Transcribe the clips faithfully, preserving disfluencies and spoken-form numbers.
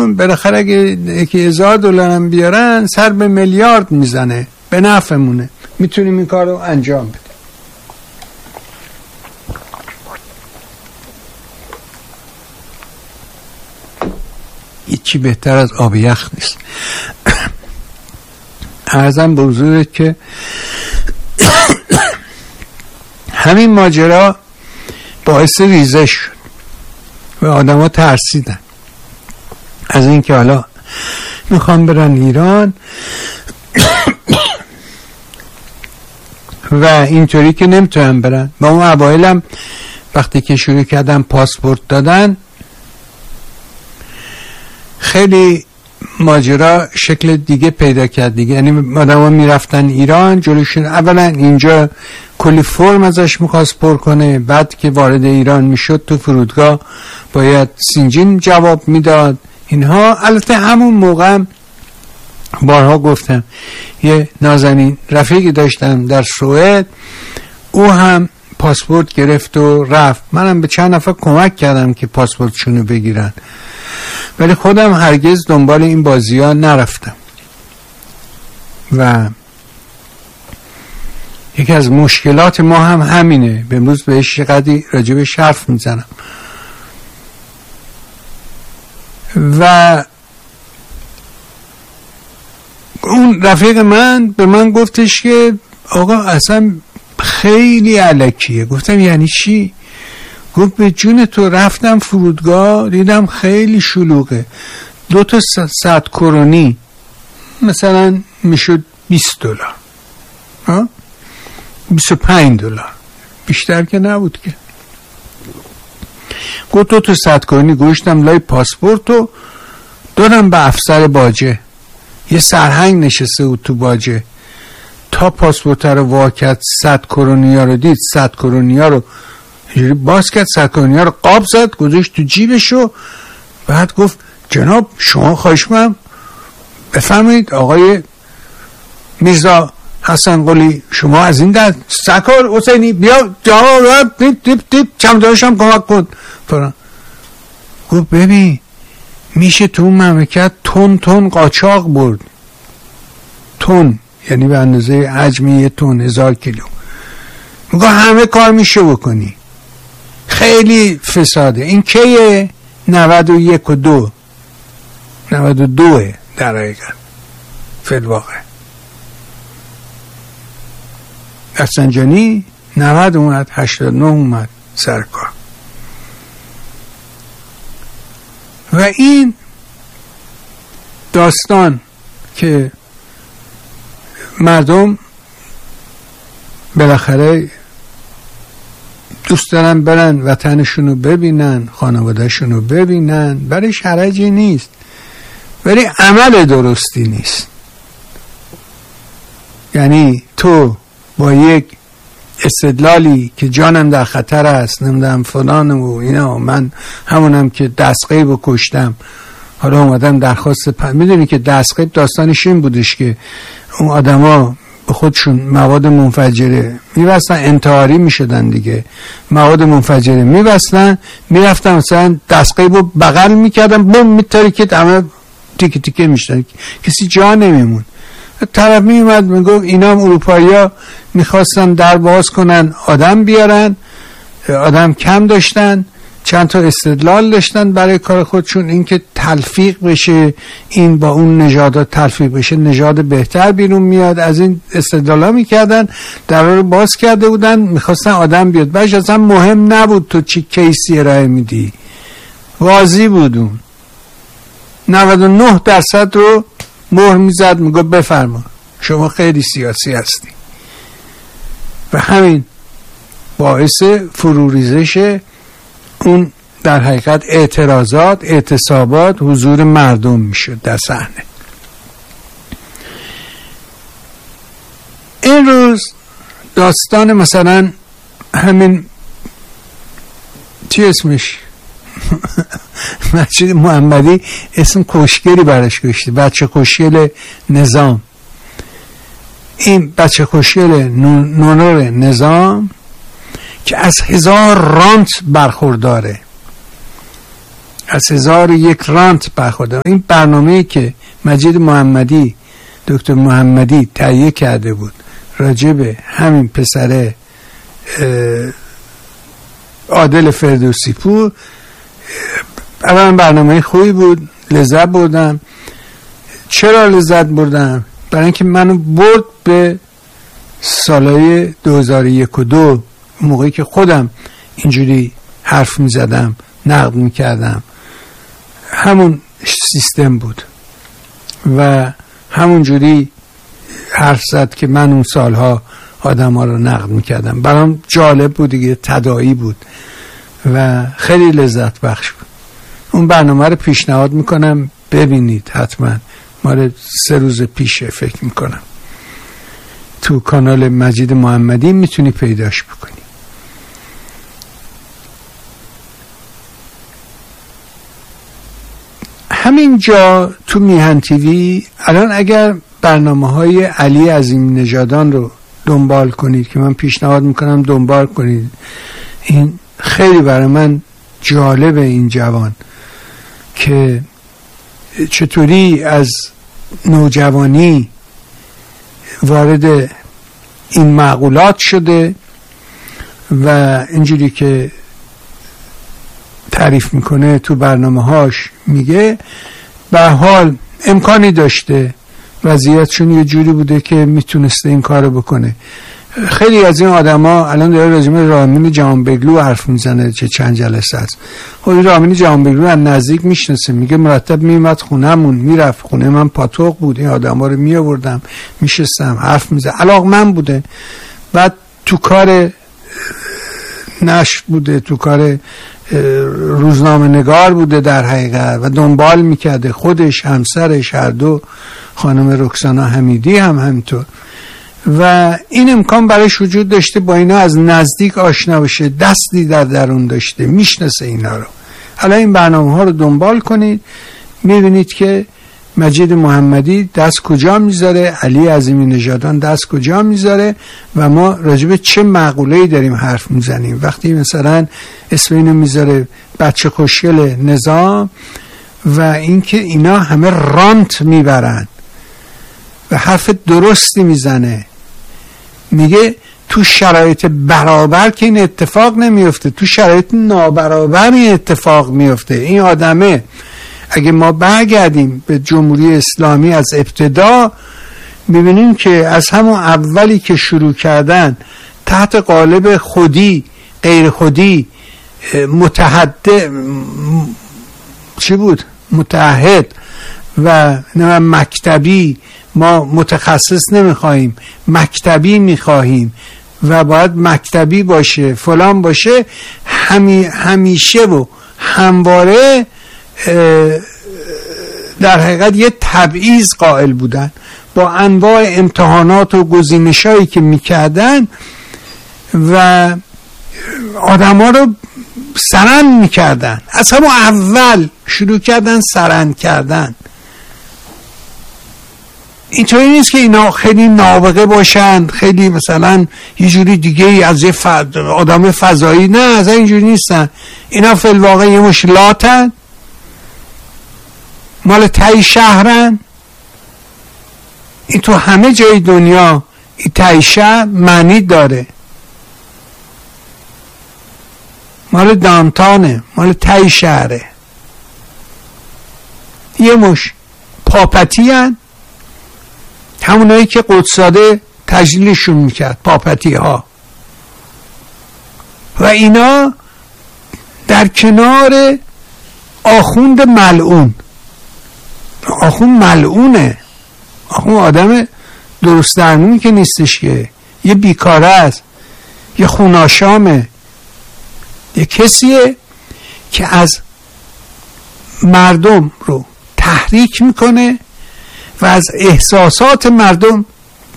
چون بالاخره اگه یکی هزار دلار هم بیارن سر به میلیارد میزنه، به نفعمونه، میتونیم این کار رو انجام بدیم. هیچی بهتر از آب یخ نیست. عرضم به حضورت که همین ماجرا باعث ریزش شد و آدم ها ترسیدن از این که حالا میخوام برن ایران و اینطوری که نمیتونن برن. با اون اوایلم وقتی که شروع کردن پاسپورت دادن خیلی ماجرا شکل دیگه پیدا کرد دیگه. یعنی آدم ها میرفتن ایران، جلوشون اولا اینجا کلی فرم ازش میخواست پر کنه، بعد که وارد ایران میشد تو فرودگاه باید سینجین جواب میداد اینها. البته همون موقع بارها گفتم یه نازنین رفیقی داشتم در سوئد، او هم پاسپورت گرفت و رفت. منم به چند نفر کمک کردم که پاسپورتشونو بگیرن، ولی خودم هرگز دنبال این بازی ها نرفتم. و یکی از مشکلات ما هم همینه، به امروز بهش قدری راجبش حرف میزنم. و اون رفیق من به من گفتش که آقا اصلا خیلی الکیه. گفتم یعنی چی؟ گفت به جون تو رفتم فرودگاه دیدم خیلی شلوغه، دو تا صد کرونی مثلا میشد بیست دلار، ها بیست و پنج دلار، بیشتر که نبود که. گفت دو تا صد کرونی گوشتم لای پاسپورتو دادم به افسر باجه، یه سرهنگ نشسته بود تو باجه، تا پاسپورت رو وا کرد صد کرونی ها رو دید، صد کرونی ها رو باز کرد، صد کرونی ها رو قاب زد گذاشت تو جیبشو، بعد گفت جناب شما خواهش می‌کنم بفرمایید آقای میرزا حسن قلی شما از این دست سکار حسینی بیا جواب دیپ دیپ دیپ چمدانشم کمک کن فران. گفت ببین میشه تو اون مملکت تون تون قاچاق برد، تون یعنی به اندازه حجم یه تون، هزار کیلو. میگه همه کار میشه بکنی، خیلی فساده. این کیه؟ نود و یک و دو نود و دوه در حقیقت فی الواقع. رفسنجانی نود اومد، هشتاد و نه اومد سرکار. و این داستان که مردم بالاخره دوست دارن برن وطنشونو ببینن، خانوادهشونو ببینن، برای حرجی نیست، ولی عمل درستی نیست. یعنی تو با یک استدلالی که جانم در خطر است نمیدونم فلان و اینا، من همونم که دستقیب رو کشتم حالا اومدم درخواست پن... میدونی که دستقیب داستانش این بودش که اون آدما به خودشون مواد منفجره میبستن، انتحاری میشدن دیگه، مواد منفجره میبستن، میرفتن مثلا دستقیب رو بغل میکردن بوم میترکید، همه تیکه تیکه میشدن، کسی جا نمیمون. طرف میومد میگفت اینا هم اروپایی ها میخواستن در باز کنن آدم بیارن، آدم کم داشتن، چند تا استدلال داشتن برای کار خودشون، اینکه تلفیق بشه این با اون نژاد تلفیق بشه نژاد بهتر بیرون میاد، از این استدلالا میکردن، در رو باز کرده بودن، میخواستن آدم بیاد. باش اصلا مهم نبود تو چی کیسی ارائه میدی، واضی بودون. نود و نه درصد رو مهر میزد، میگه بفرما شما خیلی سیاسی هستی. و همین باعث فروریزش اون در حقیقت اعتراضات، اعتصابات، حضور مردم میشد در صحنه. این روز داستان مثلا همین چی اسمش مسجد محمدی اسم کشگری برش گذاشته، بچه خوشگل نظام. این بچه خوشگل نونور نظام که از هزار رانت برخورداره، از هزار و یک رانت برخوردار. این برنامه‌ای که مجید محمدی دکتر محمدی تهیه کرده بود راجع به همین پسر عادل فردوسی پور، اولا برنامه خوبی بود، لذت بردم. چرا لذت بردم؟ برای اینکه منو برد به سالهای دو هزار و یک و دو، موقعی که خودم اینجوری حرف می زدم، نقد می کردم. همون سیستم بود و همون جوری حرف زد که من اون سالها آدم ها رو نقد می کردم. برام جالب بود دیگه، تداعی بود و خیلی لذت بخش بود. اون برنامه رو پیشنهاد میکنم ببینید حتما، مال سه روز پیشه فکر میکنم، تو کانال مجید محمدی میتونی پیداش بکنی. همینجا تو میهن تیوی الان اگر برنامه های علی عظیم نژادان رو دنبال کنید که من پیشنهاد میکنم دنبال کنید، این خیلی برای من جالبه این جوان که چطوری از نوجوانی وارد این معقولات شده و اینجوری که تعریف میکنه تو برنامه هاش میگه به حال امکانی داشته، وضعیتشون یه جوری بوده که میتونسته این کارو بکنه. خیلی از این آدما الان داره راجع به رامین جهانبگلو حرف میزنه چه چند جلسه است. خب رامین جهانبگلو از نزدیک میشناسه، میگه مرتب میومد خونهمون، میرفت خونه من پاتوق بود، این آدما رو میآوردم میشستم حرف میزد، علاقمند بوده. بعد تو کار نشر بوده، تو کار روزنامه نگار بوده در حقیقت و دنبال میکرده، خودش، همسرش، هر دو، خانم رکسانا حمیدی هم همینطور، و این امکان برایش وجود داشته با اینا از نزدیک آشنا بشه، دستی در درون داشته، میشناسه اینا رو. حالا این برنامه ها رو دنبال کنید، میبینید که مجید محمدی دست کجا میذاره، علی عظیمی نژادان دست کجا میذاره و ما راجب چه معقوله‌ای داریم حرف میزنیم. وقتی مثلا اسم اینو میذاره بچه خوشگل نظام و اینکه اینا همه رانت میبرن و حرف درستی میزنه، میگه تو شرایط برابر که این اتفاق نمیفته، تو شرایط نابرابر این اتفاق میفته. این آدمه اگه ما برگردیم به جمهوری اسلامی از ابتدا، میبینیم که از همون اولی که شروع کردن تحت قالب خودی غیر خودی متحد چی بود متحد و مکتبی، ما متخصص نمیخواهیم، مکتبی میخواهیم و باید مکتبی باشه، فلان باشه، همی همیشه و همواره در حقیقت یه تبعیض قائل بودن با انواع امتحانات و گزینشایی که میکردن و آدم ها رو سرند میکردن. از همون اول شروع کردن سرند کردن. اینطوری نیست که اینا خیلی نابغه باشن، خیلی مثلا یه جوری دیگه از یه ف... آدم فضایی، نه، از اینجوری نیستن. اینا فی الواقع یه مش لاتن، مال تای شهرن. این تو همه جای دنیا این تای شهر معنی داره، مال دانتانه، مال تای شهره. یه مش پاپتی هن، همونایی که قدساده تجلیلشون میکرد، پاپتی ها، و اینا در کنار آخوند ملعون. آخوند ملعونه، آخوند آدم درست درمونی که نیستش، که یه بیکاره است، یه خوناشامه، یه کسیه که از مردم رو تحریک میکنه و از احساسات مردم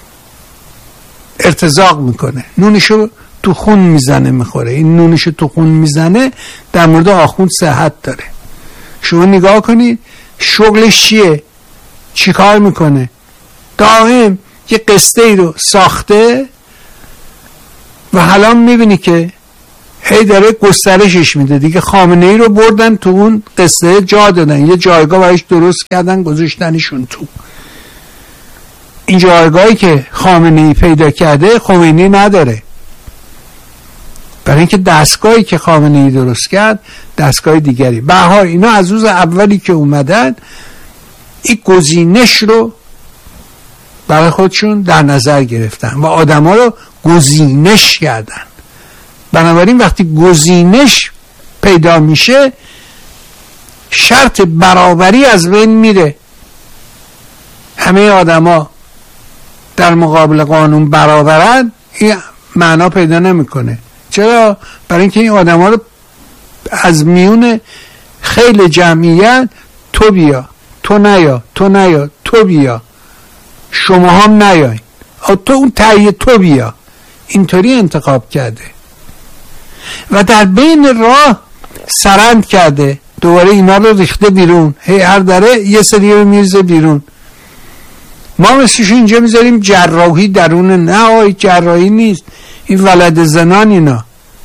ارتزاق میکنه، نونشو تو خون میزنه میخوره. این نونشو تو خون میزنه در مورد آخوند صحت داره. شما نگاه کنید شغلش چیه، چی کار میکنه، دائم یه قصه ای رو ساخته و حالا میبینی که هی داره گسترشش میده دیگه. خامنه ای رو بردن تو اون قصه جا دادن، یه جایگاه برایش درست کردن گذاشتنشون تو. این جایگاهی که خامنه ای پیدا کرده خمینی نداره، برای اینکه دستگاهی که خامنه ای درست کرد دستگاه دیگری. به هر حال اینا از روز اولی که اومدن این گزینش رو برای خودشون در نظر گرفتن و آدما رو گزینش کردن. بنابراین وقتی گزینش پیدا میشه شرط برابری از بین میره. همه آدما در مقابل قانون برابرن، این معنا پیدا نمیکنه. چرا؟ برای اینکه این آدما رو از میون خیلی جمعیت تو بیا، تو نیا، تو نیا، تو بیا، شما هم نیاین، تو اون تهیه تو بیا، اینطوری انتخاب کرده و در بین راه سرند کرده. دوباره اینا رو ریخته بیرون، هی هر دره یه سری رو میرزه بیرون. ما مثلش اینجا میذاریم جراحی درون، نه آی جراحی نیست، این ولد زنان اینا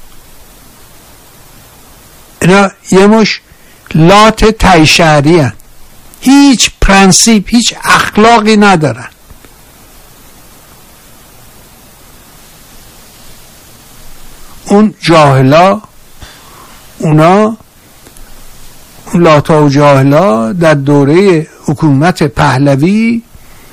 اینا یه مش لات تای شهری هن. هیچ پرنسیپ، هیچ اخلاقی ندارن. اون جاهلا، اونا اون لاتا و جاهلا در دوره حکومت پهلوی،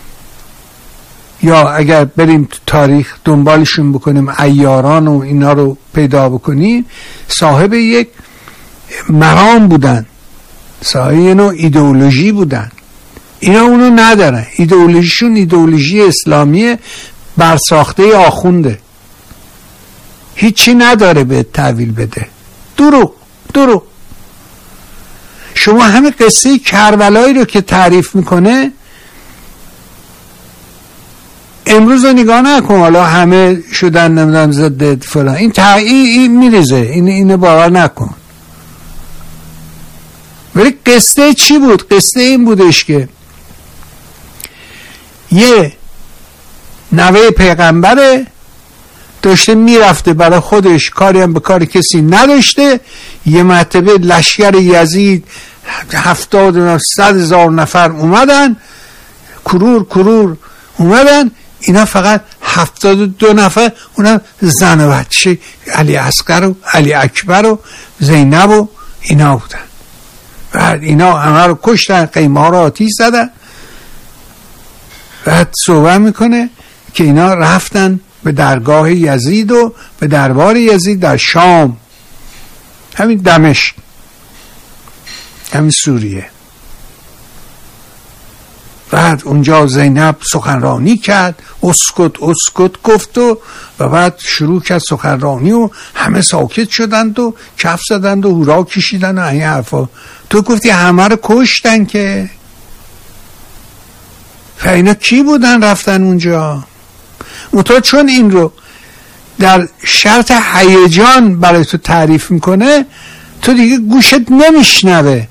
یا اگر بریم تو تاریخ دنبالشون بکنیم عیاران و اینا رو پیدا بکنیم، صاحب یک مرام بودن، صاحب یه نوع ایدئولوژی بودن. اینا اونو ندارن. ایدئولوژیشون ایدئولوژی اسلامی برساخته آخونده، هیچی نداره به تحویل بده. دروغ دروغ. شما همه قصه کربلایی رو که تعریف میکنه امروز رو نگاه نکن، حالا همه شدن نمیدونم زده فلان، این تا این, این میریزه، این اینو باور نکن. ولی قصه چی بود؟ قصه این بودش که یه نوه پیغمبره داشته میرفته برای خودش، کاری هم به کار کسی نداشته. یه مرتبه لشکر یزید هفتاد و صد هزار نفر اومدن، کرور کرور اومدن. اینا فقط هفتاد و دو نفر، اونم زن و بچه، علی اصغر و علی اکبر و زینب و اینا بودن. بعد اینا همه رو کشتن، قیمه ها رو آتیش زدن. بعد صحبت میکنه که اینا رفتن به درگاه یزید و به دربار یزید در شام، همین دمشق، همین سوریه. بعد اونجا زینب سخنرانی کرد، اسکت اسکت گفت و و بعد شروع کرد سخنرانی و همه ساکت شدند و کف زدند و هورا کشیدن و این حرفا. تو گفتی همه رو کشتن که، اینا کی بودن رفتن اونجا؟ منتها چون این رو در شرط هیجان برای تو تعریف میکنه، تو دیگه گوشت نمیشنوه.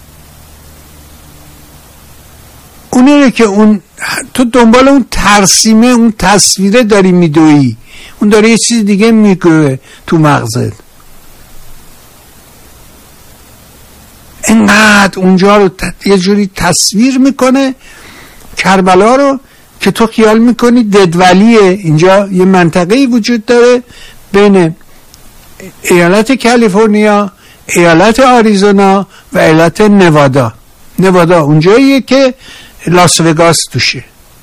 اونه که اون تو دنبال اون ترسیمه، اون تصویره داری میدوی، اون داره یه چیز دیگه میگه تو مغزت. اینقدر اونجا رو یه جوری تصویر میکنه کربلا رو که تو خیال میکنی ددولیه. اینجا یه منطقه‌ای وجود داره بین ایالت کالیفرنیا، ایالت آریزونا و ایالت نوادا. نوادا اونجاییه که لاس وگاس توشه.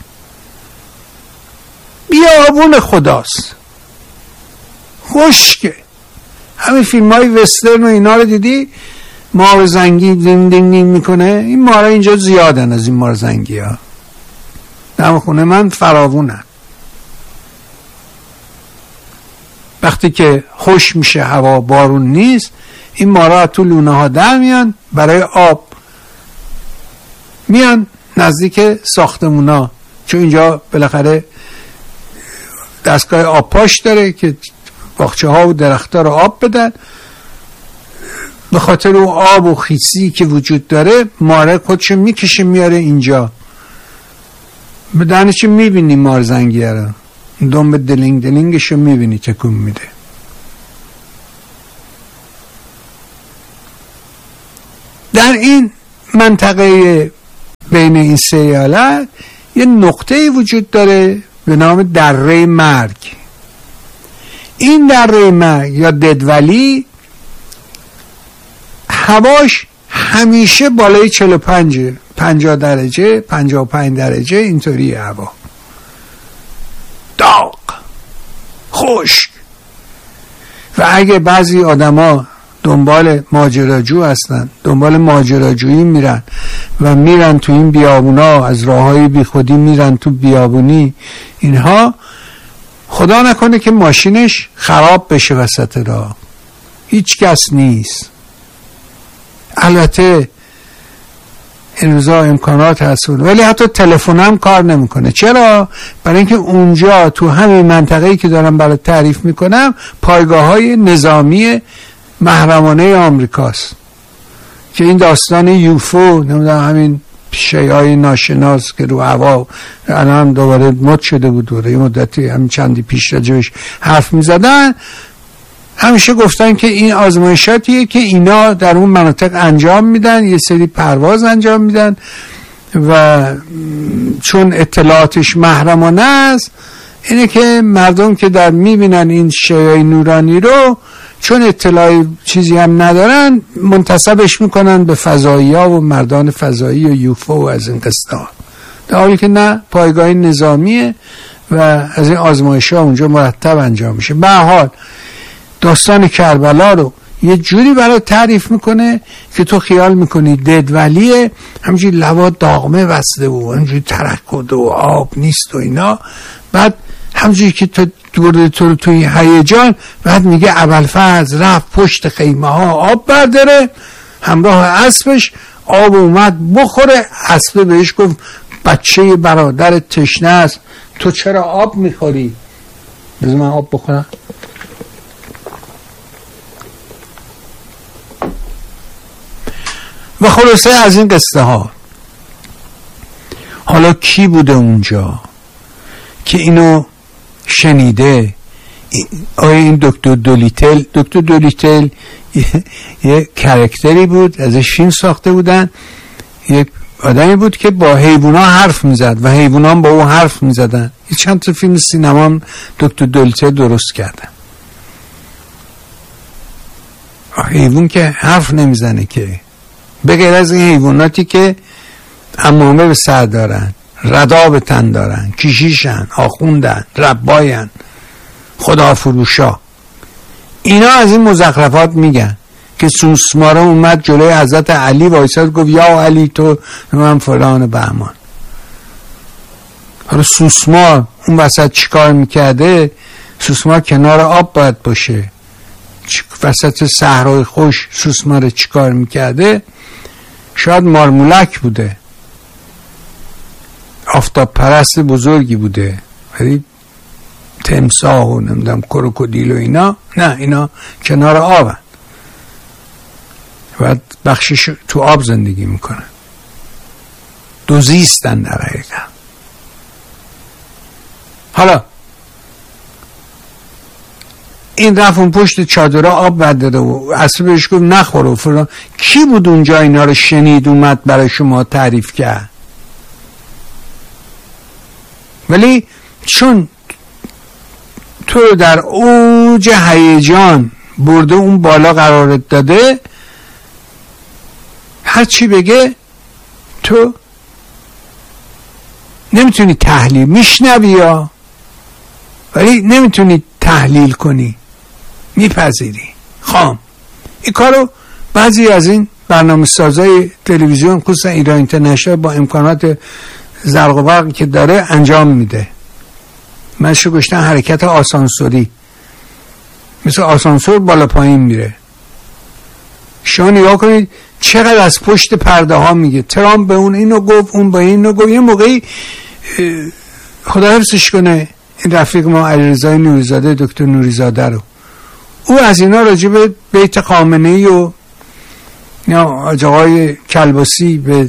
بیابون خداست، خشکه. همین فیلم های وسترن و اینا رو دیدی، مار زنگی دین دین دین میکنه. این مارا اینجا زیادن، از این مار زنگی ها دم خونه من فراوونن. وقتی که خوش میشه، هوا بارون نیست، این مارا تو لونه ها در میان، برای آب میان نزدیک ساختمونا، چون اینجا بالاخره دستگاه آب پاش داره که باغچه ها و درخت ها رو آب بدن. به خاطر اون آب و خیسی که وجود داره، ماره خودشو میکشه میاره اینجا. به دانش میبینی مار زنگیه رو، دنب دلینگ دلینگشو میبینی تکون میده. این منطقه بین این سه ایالت یه نقطه‌ای وجود داره به نام دره مرگ. این دره مرگ یا ددولی هواش همیشه بالای چهل و پنج پنجاه درجه پنجاه و پنج درجه اینطوری هوا، داغ، خشک. و اگه بعضی آدما دنبال ماجراجو هستن، دنبال ماجراجویی میرن و میرن تو این بیابونا، از راههای بی خودی میرن تو بیابونی، اینها خدا نکنه که ماشینش خراب بشه وسط راه، هیچ کس نیست. البته این روزا امکانات هست ولی حتی تلفن هم کار نمیکنه. چرا؟ برای اینکه اونجا تو همین منطقه‌ای که دارم برای تعریف میکنم پایگاه‌های نظامی محرمانه آمریکاست که این داستان یوفو، نمیدونم همین شیای ناشناس که رو هوا الان دوباره مد شده بود، دوره یه مدتی همین چندی پیش راجبش حرف میزدن، همیشه گفتن که این آزمایشاتیه که اینا در اون مناطق انجام میدن، یه سری پرواز انجام میدن و چون اطلاعاتش محرمانه است، اینه که مردم که در میبینن این شیای نورانی رو چون اطلاع چیزی هم ندارن منتسبش میکنن به فضایی ها و مردان فضایی و یوفو و از این قصه، در حالی که نه، پایگاه نظامیه و از این آزمایش ها اونجا مرتب انجام میشه. به هر حال داستان کربلا رو یه جوری برای تعریف میکنه که تو خیال میکنی ددولیه، همینجوری لوا داغمه بسته و همینجوری ترکد و آب نیست و اینا، بعد همینجوری که تو دورده تو رو توی هیجان، بعد میگه ابوالفضل رفت پشت خیمه ها آب برداره، همراه اسبش آب اومد بخوره، اسب بهش گفت بچه برادر تشنه است، تو چرا آب میخوری؟ بذار من آب بخورم. و خلاصه از این قصه ها. حالا کی بوده اونجا که اینو شنیده؟ آیا این دکتر دولیتل؟ دکتر دولیتل یه, یه کرکتری بود، ازش فیلم ساخته بودن، یک آدمی بود که با حیوونا حرف میزد و حیوونا با او حرف میزدن. یه چند تا فیلم سینما هم دکتر دولیتل درست کردن. حیوان که حرف نمیزنه که، به غیر از این حیواناتی که عمامه به سر دارن، ردا به تن دارن، کشیشن، آخوندن، رباین، خدافروشا، اینا از این مزخرفات میگن که سوسماره اومد جلوی حضرت علی وایساد گفت یا علی تو من فلان بهمان. حالا سوسمار اون وسط چیکار میکرده؟ سوسمار کنار آب باید باشه، وسط صحرای خوش سوسمار چیکار میکرده؟ شاید مارمولک بوده، آفتاب پرست بزرگی بوده، ولی تمساح و نمیدونم کروکودیل و اینا نه، اینا کنار آبن و بخشش تو آب زندگی میکنن، دوزیستن در حقیقت. حالا این رفت اون پشت چادر آب برداره و اصلا بهش گفت نخور و فلان. کی بود اونجا اینا رو شنید اومد برای شما تعریف کرد؟ ولی چون تو رو در اوج هیجان برده اون بالا قرارت داده، هر چی بگه تو نمیتونی تحلیل، میشنوی یا ولی نمیتونی تحلیل کنی، میپذیری خام. این کارو بعضی از این برنامه سازای تلویزیون خصوصا ایران اینترنشنال با امکانات زرق و برق که داره انجام میده. من شو گشتن حرکت آسانسوری، مثل آسانسور بالا پایین میره. شما نگاه کنید چقدر از پشت پرده ها میگه، ترامپ به اون اینو گفت، اون به اینو گفت. یه موقعی خدا حفظش کنه این رفیق ما علیرضا نوریزاده، دکتر نوریزاده رو، او از اینا راجع به بیت خامنه‌ای و آقای کلباسی به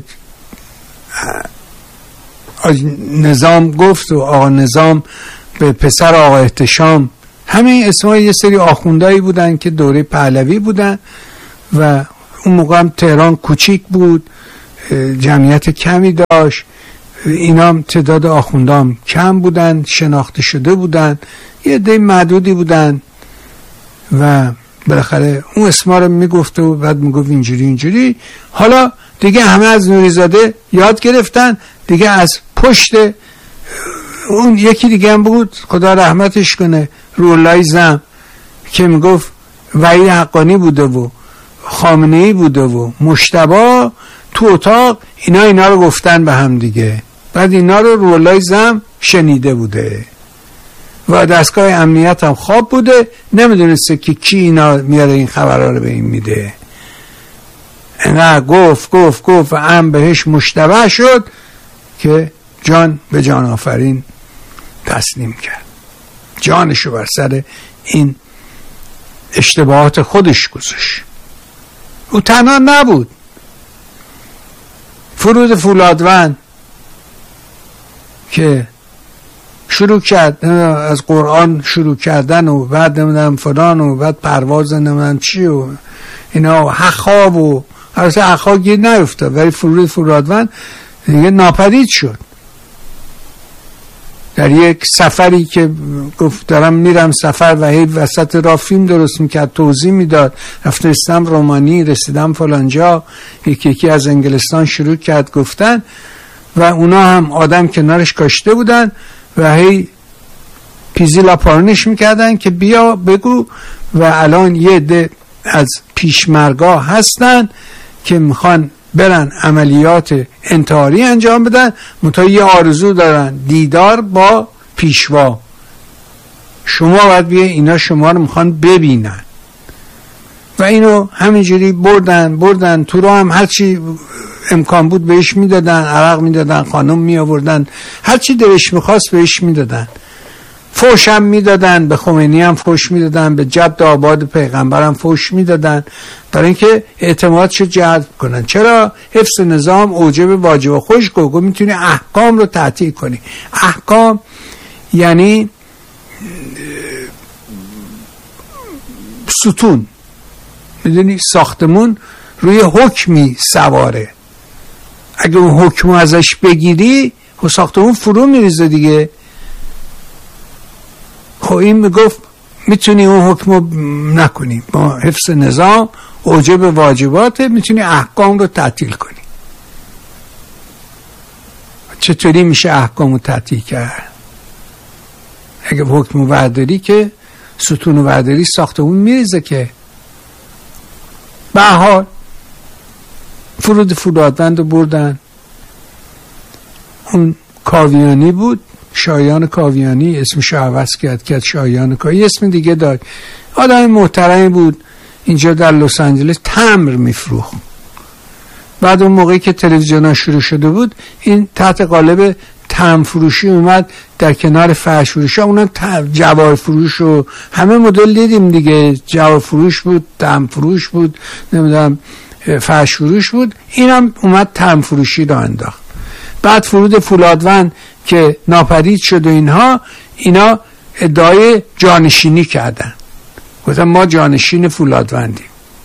نظام گفت و آقا نظام به پسر آقا احتشام. همین اسمای یه سری آخوندایی بودن که دوره پهلوی بودن و اون موقع هم تهران کوچیک بود، جمعیت کمی داشت، اینا هم تعداد آخوندام کم بودن، شناخته شده بودن، یه عده معدودی بودن و بالاخره اون اسما رو میگفت و بعد میگفت اینجوری اینجوری. حالا دیگه همه از نوریزاده یاد گرفتن دیگه. از پشت اون یکی دیگه هم بود، خدا رحمتش کنه، روح‌الله زم، که میگفت وحید حقانی بوده و خامنه‌ای بوده و مجتبی تو اتاق اینا اینا رو گفتن به هم دیگه. بعد اینا رو روح‌الله زم شنیده بوده و دستگاه امنیت هم خواب بوده، نمیدونسته که کی اینا میاره این خبرها رو به این میده. اینقدر گفت گفت گفت و ام بهش مشتبه شد که جان به جان آفرین تسلیم کرد، جانشو بر سر این اشتباهات خودش گذاشت. او تنها نبود، فرود فولادوند که شروع کرد از قرآن شروع کردن و بعد نمیدونم فلان و بعد پرواز نمیدونم چی و اینا و حخاب و البته حخاب گیر نیفتاد، ولی فرود فولادوند دیگه ناپدید شد. در یک سفری که گفت دارم میرم سفر و هی وسط راه فیلم درست میکرد، توضیح میداد، رفتم رومانی، رسیدم فلانجا، یکی یکی از انگلستان شروع کرد گفتن و اونا هم آدم کنارش کاشته بودن و هی پیزی لاپارنش میکردن که بیا بگو و الان یه عده از پیشمرگا هستن که میخوان برن عملیات انتحاری انجام بدن، منتها یه آرزو دارن، دیدار با پیشوا. شما باید بیا، اینا شما رو میخوان ببینن. و اینو همینجوری بردن بردن تو رو هم هرچی امکان بود بهش میدادن، عرق میدادن، خانم می آوردن، هرچی دلش میخواست بهش میدادن. فوش هم میدادن، به خمینی هم فوش میدادن، به جد آباد پیغمبر هم فوش میدادن، برای اینکه اعتمادشو جلب کنن. چرا؟ حفظ نظام اوجب واجب و خوش گوگو میتونی احکام رو تعطیل کنی. احکام یعنی ستون، میدونی ساختمون روی حکمی سواره، اگه اون حکم ازش بگیری ساختمون فرو میریزه دیگه. خب این میگفت میتونی اون حکم رو نکنی، با حفظ نظام اوجب واجبات میتونی احکام رو تعطیل کنی. چطوری میشه احکام رو تعطیل کرد؟ اگه حکم رو برداری که ستون رو برداری ساختمون میریزه که. به هر حال فرود فولادوند رو بردن. اون کاویانی بود، شایان کاویانی، اسمش رو عوض کرد کرد شایان کاویانی، اسم دیگه داد. آدم محترمی بود، اینجا در لس آنجلس تمر میفروخت. بعد اون موقعی که تلویزیون ها شروع شده بود، این تحت قالب تمر فروشی اومد در کنار فرش فروشی. اونم جوار فروش و همه مدل دیدیم دیگه، جوار فروش بود، تمر فروش بود، نمیدونم فرش فروش بود. اینم اومد تمر فروشی رو انداخت. بعد فرود فولادوند که ناپدید شد و اینها اینا ادعای جانشینی کردن، گفتن ما جانشین فولادوندیم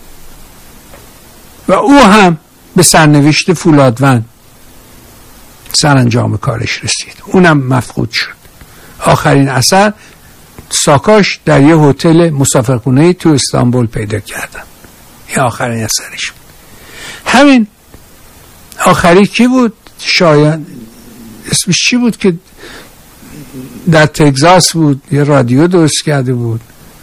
و او هم به سرنوشت فولادوند سرانجام کارش رسید، اونم مفقود شد. آخرین اثر ساکاش در یه هتل مسافرخونه تو استانبول پیدا کردن، این آخرین اثرش بود. همین آخری کی بود؟ شایان اسمش چی بود که در تگزاس بود، یه رادیو درست کرده بود،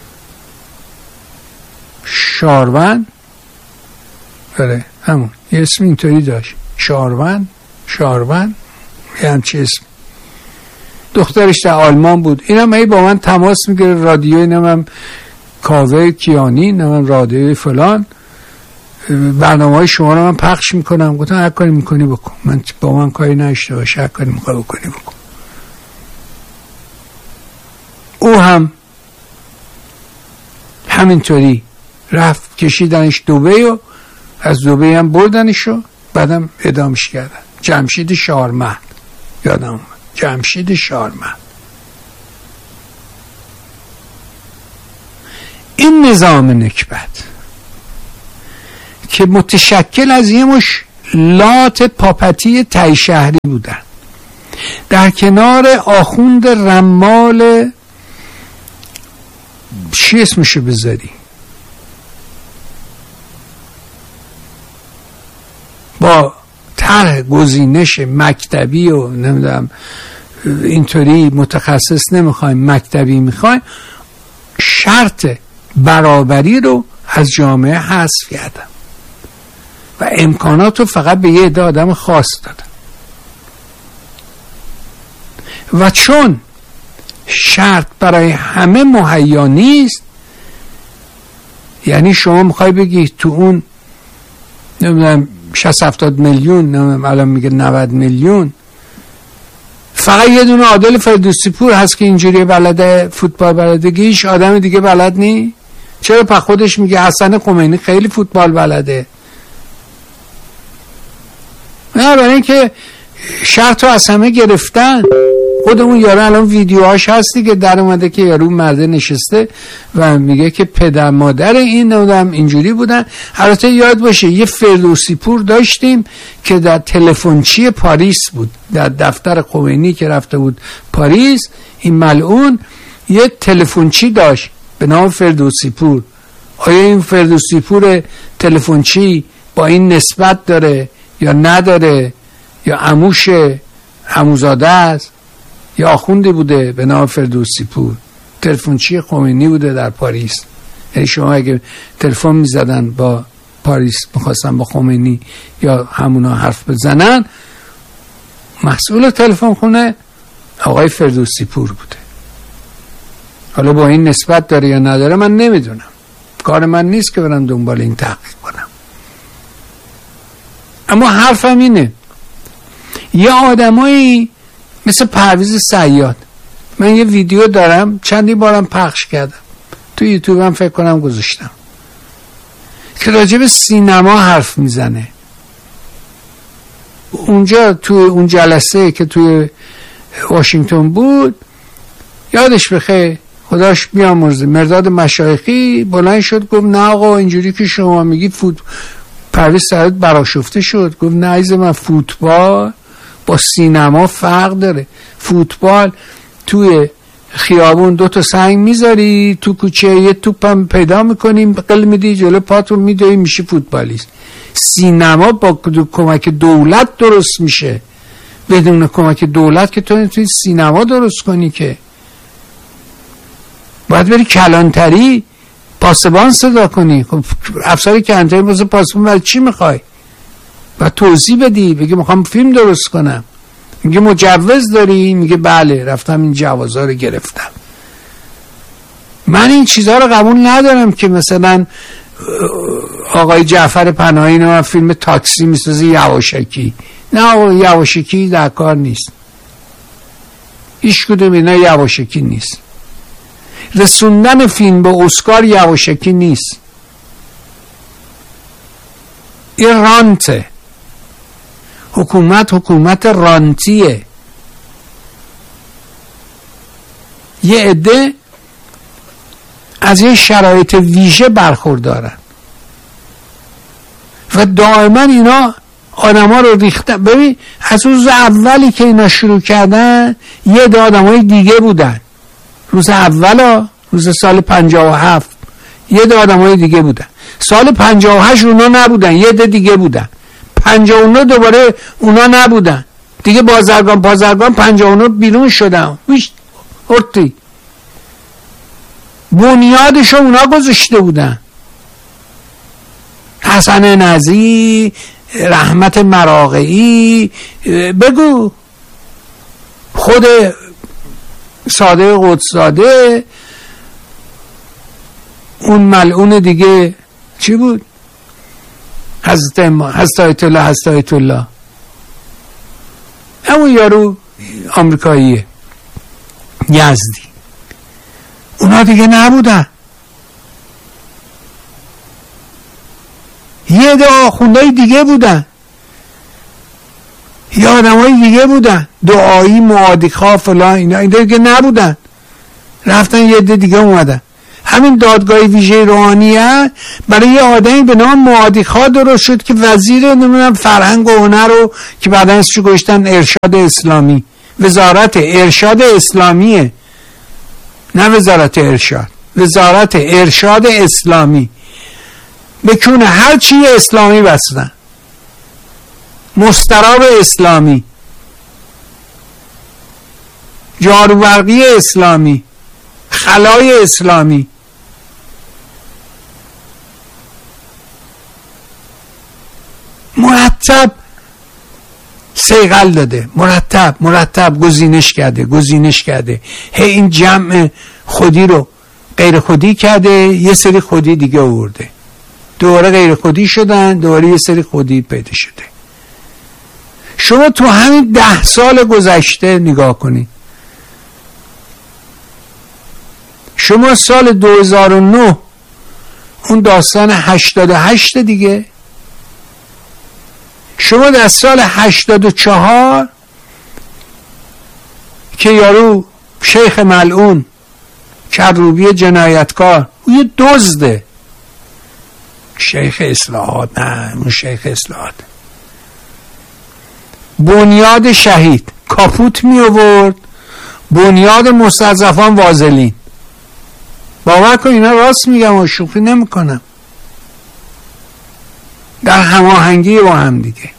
شاروند، بله همون، یه اسم اینطوری داشت، شاروند شاروند یه همچی اسم. دخترش در آلمان بود. اینم هی با من تماس میگیره، رادیو اینم هم کاوه کیانی، اینم هم رادیو فلان، برنامه های شما رو من پخش میکنم. گفتم هر کاری میکنی بکن، من با من کاری نشته باشه، هر کاری میخوای بکنی بکن. او هم همینطوری رفت کشیدنش دبی و از دبی هم بردنش و بعدم ادامش کردن. جمشید شارمهد، یادم اومد، جمشید شارمهد. این نظام نکبت که متشکل از یه مش لات پاپتی تای شهری بودن، در کنار آخوند رمال چی اسمشو بذاری، با طرح گزینش مکتبی و نمیدونم اینطوری متخصص نمیخوایم مکتبی میخوایم، شرط برابری رو از جامعه حذف کردن و امکانات رو فقط به یه عده آدم خاص دادن. و چون شرط برای همه مهیا نیست، یعنی شما میخوای بگی تو اون نمیدونم شصت هفتاد میلیون، نمیدونم الان میگه نود میلیون، فقط یه دونه عادل فردوسی پور هست که اینجوری بلده فوتبال بلده، هیچ آدم دیگه بلد نی؟ چرا پس خودش میگه حسن خمینی خیلی فوتبال بلده؟ نه، برای اینکه شرط رو از همه گرفتن. خودمون یارو الان ویدیوهاش هستی که در اومده که یارو مرده نشسته و میگه که پدر مادر این نمیدونم اینجوری بودن. البته یاد باشه یه فردوسی پور داشتیم که در تلفنچی پاریس بود، در دفتر خمینی که رفته بود پاریس، این ملعون یه تلفنچی داشت به نام فردوسی پور. آیا این فردوسی پور تلفنچی با این نسبت داره یا نداره، یا عموش عموزاده است یا آخوندی بوده به نام فردوسی پور، تلفنچی خمینی بوده در پاریس. یعنی شما اگه تلفن میزدن با پاریس میخواستن با خمینی یا همونا حرف بزنن، مسئول تلفن خونه آقای فردوسی پور بوده. حالا با این نسبت داره یا نداره من نمیدونم، کار من نیست که برم دنبال این تحقیق کنم. اما حرفم اینه، یه آدمایی مثل پرویز صیاد، من یه ویدیو دارم چندی بارم پخش کردم تو یوتیوب هم فکر کنم گذاشتم، که راجع به سینما حرف میزنه. اونجا تو اون جلسه که توی واشنگتن بود، یادش بخیر خداش بیامرزه، مرداد مشایخی بلند شد گفت نه آقا اینجوری که شما میگی فوت پرویز صیاد براشفته شد، گفت نه عزیز من، فوتبال با سینما فرق داره. فوتبال توی خیابون دو تا سنگ میذاری تو کوچه، یه توپم پیدا میکنیم قل میدی جلو پاتو میدوی میشه فوتبالیست. سینما با کمک دولت درست میشه، بدون کمک دولت که تو نمیتونی سینما درست کنی، که باید بری کلانتری پاسبان صدا کنی. خب افسر کلانتری واسه پاسبان برای چی میخوای؟ و توضیح بدی، بگی میخوام فیلم درست کنم، میگه مجوز داری؟ میگه بله، رفتم این جوازا رو گرفتم. من این چیزها رو قبول ندارم که مثلا آقای جعفر پناهی نه فیلم تاکسی میسازه یواشکی. نه آقا یواشکی در کار نیست، هیچ کدوم اینا یواشکی نیست. رسوندن فیلم به اسکار یواشکی نیست، این رانته. حکومت حکومت رانتیه. یه عده از یه شرایط ویژه برخوردارن و دائما اینا آدما رو ریختن. ببین از روز اولی که اینا شروع کردن یه عده آدمای دیگه بودن، روز اولا روز سال پنجاه و هفت یه عده آدمای دیگه بودن، سال پنجاه و هشت اونا نبودن، یه عده دیگه بودن، پنجاه و نه دوباره اونا نبودن دیگه، بازرگان بازرگان پنجاه و نه بیرون شدن. ویش ارتی بنیادشو اونا گذاشته بودن. حسن نظری، رحمت مراغعی، بگو خود صادق قدسزاده، اون ملعون دیگه چی بود؟ حضرت ما حضرت آیت الله حضرت آیت الله همون یارو آمریکاییه یزدی، اونا دیگه نبودن. یه عده آخوندهای دیگه بودن، یه آدمای دیگه بودن، دعایی معادیخا فلان، اینا اینا دیگه نبودن، رفتن یه عده دیگه اومدن. همین دادگاه ویژه روحانیت برای یه آدمی به نام معادیخا درست شد که وزیر نمیدونم فرهنگ و هنر رو که بعدا اسمش گذاشتن ارشاد اسلامی، وزارت ارشاد اسلامیه، نه وزارت ارشاد، وزارت ارشاد اسلامی. بکنه هر چی اسلامی بستن، مستراب اسلامی، جاروبرقی اسلامی، خلای اسلامی. مرتب صیقل داده، مرتب مرتب گزینش کرده گزینش کرده هی این جمع خودی رو غیر خودی کرده، یه سری خودی دیگه آورده، دوباره غیر خودی شدن، دوباره یه سری خودی پیدا شده. شما تو همین ده سال گذشته نگاه کنید، شما سال دو هزار و نه اون داستان هشتاد و هشت دیگه، شما در سال هشتاد و چهار که یارو شیخ ملعون کروبی جنایتکار، اون یه دزده، شیخ اصلاحات، نه اون شیخ اصلاحات، بنیاد شهید کاپوت می آورد، بنیاد مستضعفان وازلین. باور کن اینا راست میگم و شوخی نمی کنم، در هماهنگی با هم دیگه.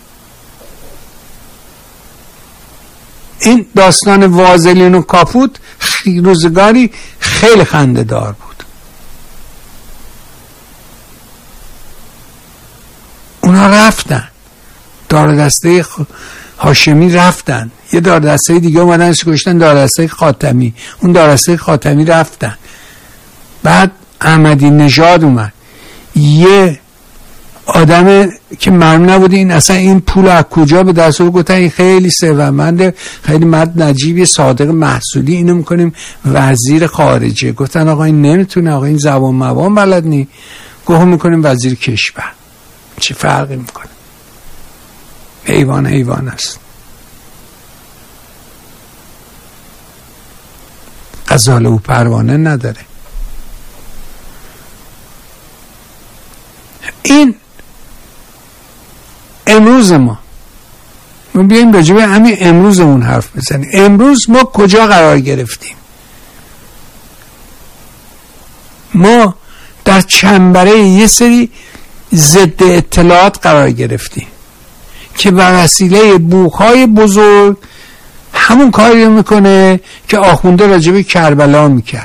این داستان وازلین و کاپوت روزگاری خیلی خنده دار بود. اونا رفتن، دار دسته هاشمی رفتن، یه دار دسته دیگه اومدن گشتن دار دسته خاتمی، اون دار دسته خاتمی رفتن. بعد احمدی نژاد اومد، یه آدم که معلوم نبوده این اصلا این پول از کجا به دست آورد، گفتن این خیلی ثروتمنده، خیلی مرد نجیبی، صادق محصولی، اینو میکنیم وزیر خارجه. گفتن آقا این نمیتونه، آقا این زبان موان بلد نی، گفت میکنیم وزیر کشور. چه فرقی میکنه؟ حیوان حیوان است. غزاله و پروانه نداره. این امروز ما ما بیاییم راجع به همین امروزمون حرف بزنیم. امروز ما کجا قرار گرفتیم؟ ما در چنبره یه سری ضد اطلاعات قرار گرفتیم که به وسیله بوق‌های بزرگ همون کاری رو میکنه که آخونده راجع به کربلا میکرد.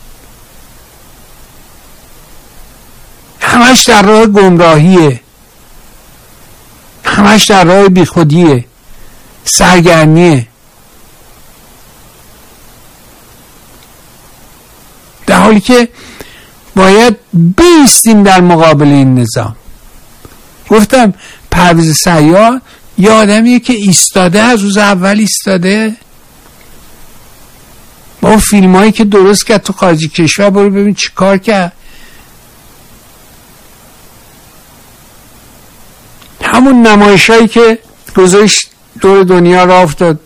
همش در راه گمراهیه، همش در راه بیخودیه، سرگرمیه. در حالی که باید بیستیم در مقابل این نظام. گفتم پرویز سیار یه آدمیه که ایستاده، از روز اول ایستاده. با اون فیلم هایی که درست کرد تو خارج کشور، برو ببین چی کار کرد. همون نمایش هایی که گذاشت دور دنیا راه افتاد،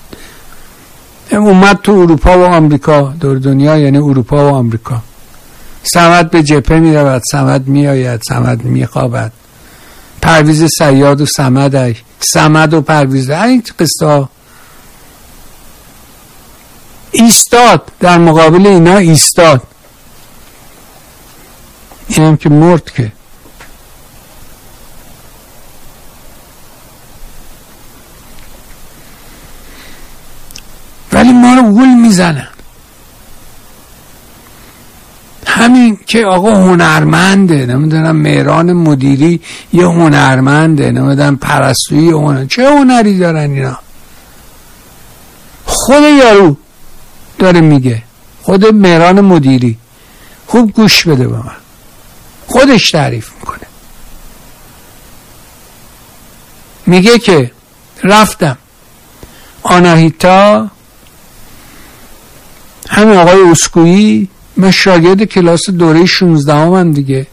اومد تو اروپا و آمریکا، دور دنیا یعنی اروپا و آمریکا. صمد به جبهه می رود، صمد می آید، صمد می خوابد. پرویز صیاد و صمد، صمد و پرویز، این قصه ها. ایستاد در مقابل اینا، ایستاد. این هم که مرد که. ولی ما رو گول میزنن. همین که آقا هنرمنده، نمیدونم مهران مدیری یه هنرمنده، نمیدونم پرستویی هنر، چه هنری دارن اینا؟ خود یارو داره میگه، خود مهران مدیری، خوب گوش بده به من، خودش تعریف میکنه. میگه که رفتم آناهیتا، همین آقای اسکویی، من شاگرد کلاس دوره شونزده هم دیگه،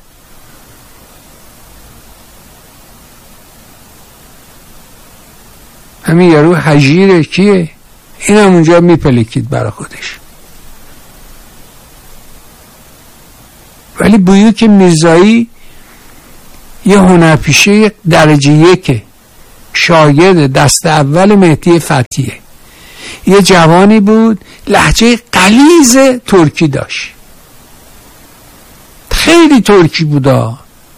همین یارو حجیره کیه؟ این هم اونجا میپلکید برای خودش. ولی بیوک میرزایی یه هنرپیشه درجه یکه، شاگرد دست اول مهدی فتحیه. یه جوانی بود لهجه غلیظ ترکی داشت، خیلی ترکی بودا،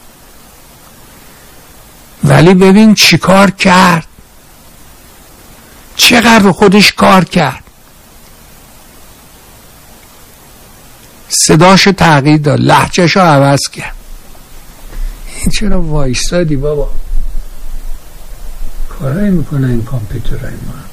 ولی ببین چی کار کرد، چقدر خودش کار کرد، صداشو تغییر داد، لهجهشو عوض کرد. این چرا وایستادی بابا؟ کارایی میکنه این کامپیوترهای ما.